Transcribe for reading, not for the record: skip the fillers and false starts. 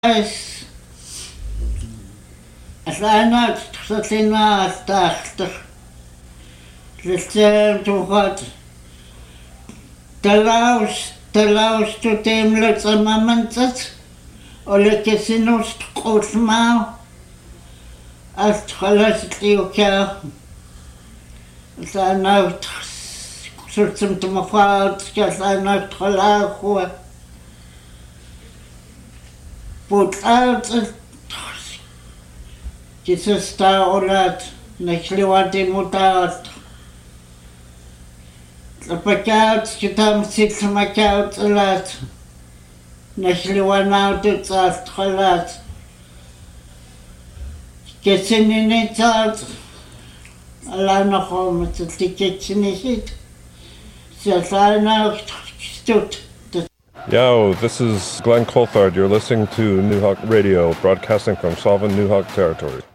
As einer Trinna dachte, du hat der Laus zu dem letzten Moment sitzt, oder Cassinos Großmau, als Trollastioka, seiner zum Tomafat, seiner Trollachua. Put out Jesus ta olat nagliwati mutat Zapakat kitam sit samakat olat nagliwanau tutsat khalat Ketsinini tat ala nakhom tsiketsinihit Sasana stut. Yo, this is Glenn Coulthard. You're listening to Newhawk Radio, broadcasting from Salvan, Newhawk Territory.